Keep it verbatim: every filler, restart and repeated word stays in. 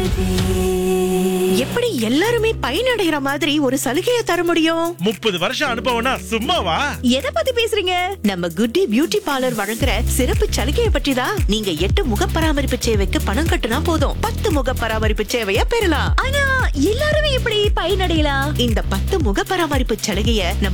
எப்படி எல்லாருமே பயனடைகிற மாதிரி ஒரு சலுகையை தர முடியும்? முப்பது வருஷம் அனுபவம்னா சும்மாவா? எதை பத்தி பேசுறீங்க? நம்ம குட்டி பியூட்டி பார்லர் வழங்குற சிறப்பு சலுகையை பற்றி தான். நீங்க எட்டு முக பராமரிப்பு சேவைக்கு பணம் கட்டுனா போதும், பத்து முக பராமரிப்பு சேவையை பெறலாம். ஆனா எல்லாருமே எப்படி பயனடையலாம்? இந்த பத்து முக பராமரிப்பு சலுகையை நம்ம